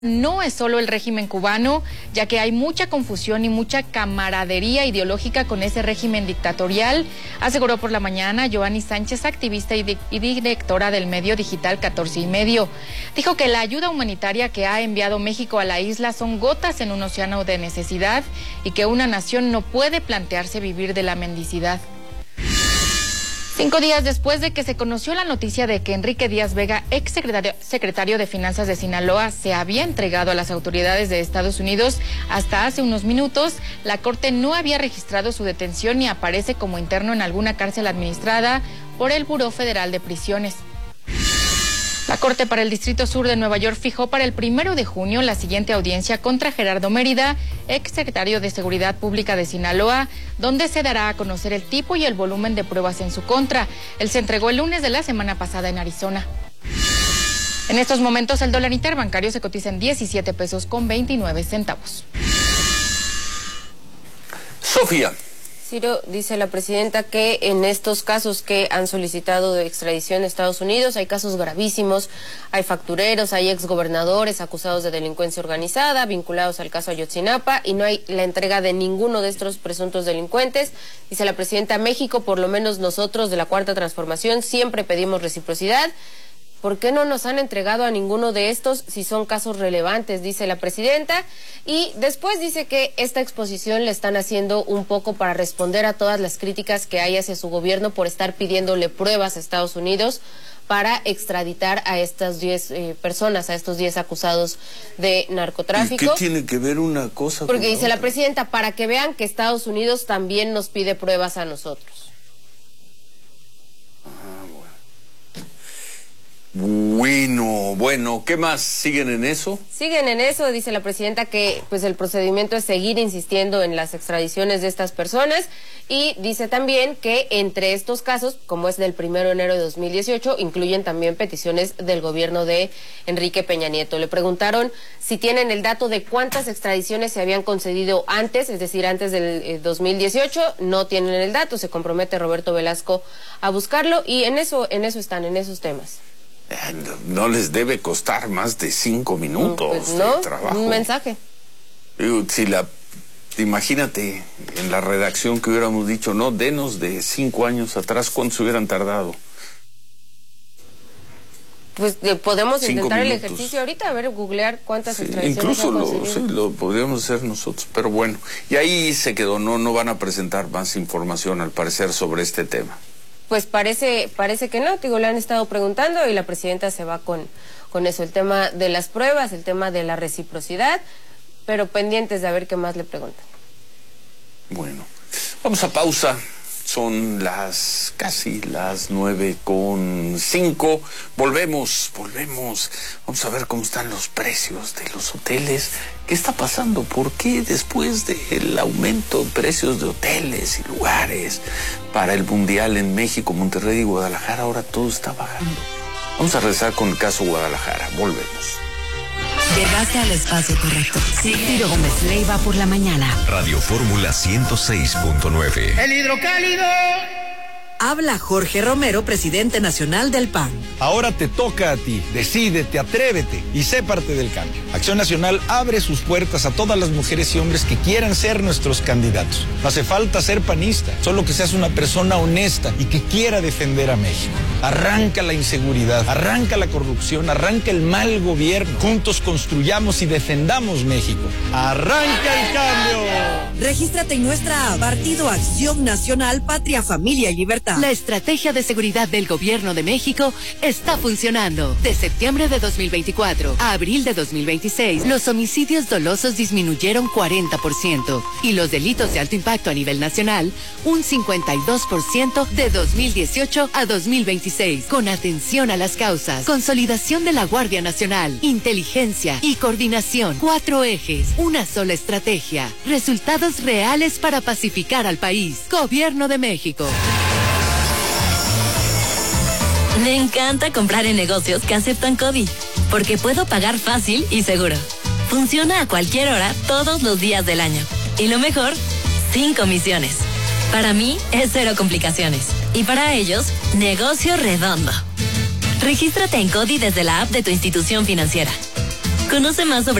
No es solo el régimen cubano, ya que hay mucha confusión y mucha camaradería ideológica con ese régimen dictatorial, aseguró por la mañana Joanny Sánchez, activista y directora del medio digital 14 y medio. Dijo que la ayuda humanitaria que ha enviado México a la isla son gotas en un océano de necesidad y que una nación no puede plantearse vivir de la mendicidad. 5 días después de que se conoció la noticia de que Enrique Díaz Vega, ex secretario de Finanzas de Sinaloa, se había entregado a las autoridades de Estados Unidos hasta hace unos minutos, la Corte no había registrado su detención ni aparece como interno en alguna cárcel administrada por el Buró Federal de Prisiones. La Corte para el Distrito Sur de Nueva York fijó para el 1 de junio la siguiente audiencia contra Gerardo Mérida, ex secretario de Seguridad Pública de Sinaloa, donde se dará a conocer el tipo y el volumen de pruebas en su contra. Él se entregó el lunes de la semana pasada en Arizona. En estos momentos el dólar interbancario se cotiza en 17 pesos con 29 centavos. Sofía. Ciro, dice la presidenta que en estos casos que han solicitado de extradición a Estados Unidos hay casos gravísimos, hay factureros, hay exgobernadores acusados de delincuencia organizada, vinculados al caso Ayotzinapa, y no hay la entrega de ninguno de estos presuntos delincuentes. Dice la presidenta, México, por lo menos nosotros de la Cuarta Transformación, siempre pedimos reciprocidad. ¿Por qué no nos han entregado a ninguno de estos si son casos relevantes? Dice la presidenta. Y después dice que esta exposición le están haciendo un poco para responder a todas las críticas que hay hacia su gobierno por estar pidiéndole pruebas a Estados Unidos para extraditar a estas 10 personas, a estos 10 acusados de narcotráfico. ¿Y qué tiene que ver una cosa Porque con dice la la presidenta, para que vean que Estados Unidos también nos pide pruebas a nosotros. Bueno, ¿qué más? ¿Siguen en eso? Siguen en eso, dice la presidenta, que pues el procedimiento es seguir insistiendo en las extradiciones de estas personas, y dice también que entre estos casos, como es del 1 de enero de 2018, incluyen también peticiones del gobierno de Enrique Peña Nieto. Le preguntaron si tienen el dato de cuántas extradiciones se habían concedido antes, es decir, antes del 2018, no tienen el dato, se compromete Roberto Velasco a buscarlo, y en eso están, en esos temas. No les debe costar más de 5 minutos pues no, de trabajo. Un mensaje. Imagínate en la redacción que hubiéramos dicho, no, denos de 5 años atrás, ¿cuántos hubieran tardado? Pues podemos 5 intentar minutos. El ejercicio ahorita, a ver, googlear cuántas extradiciones incluso lo podríamos hacer nosotros, pero bueno, y ahí se quedó, no van a presentar más información al parecer sobre este tema. Pues parece que no, digo, le han estado preguntando y la presidenta se va con eso, el tema de las pruebas, el tema de la reciprocidad, pero pendientes de a ver qué más le preguntan. Bueno, vamos a pausa. Son casi las 9:05. Volvemos. Vamos a ver cómo están los precios de los hoteles. ¿Qué está pasando? ¿Por qué después del aumento de precios de hoteles y lugares para el Mundial en México, Monterrey y Guadalajara, ahora todo está bajando? Vamos a regresar con el caso Guadalajara. Volvemos. Llegaste al espacio correcto. Ciro Gómez Leiva por la mañana. Radio Fórmula 106.9. El hidrocálido. Habla Jorge Romero, presidente nacional del PAN. Ahora te toca a ti. Decídete, atrévete y sé parte del cambio. Acción Nacional abre sus puertas a todas las mujeres y hombres que quieran ser nuestros candidatos. No hace falta ser panista, solo que seas una persona honesta y que quiera defender a México. Arranca la inseguridad, arranca la corrupción, arranca el mal gobierno. Juntos construyamos y defendamos México. ¡Arranca el cambio! Regístrate en nuestra app, Partido Acción Nacional, Patria, Familia y Libertad. La estrategia de seguridad del Gobierno de México está funcionando. De septiembre de 2024 a abril de 2026, los homicidios dolosos disminuyeron 40% y los delitos de alto impacto a nivel nacional un 52% de 2018 a 2026. Con atención a las causas, consolidación de la Guardia Nacional, inteligencia y coordinación. 4 ejes, una sola estrategia. Resultados reales para pacificar al país. Gobierno de México. Me encanta comprar en negocios que aceptan CODI, porque puedo pagar fácil y seguro. Funciona a cualquier hora, todos los días del año. Y lo mejor, sin comisiones. Para mí es 0 complicaciones. Y para ellos, negocio redondo. Regístrate en CODI desde la app de tu institución financiera. Conoce más sobre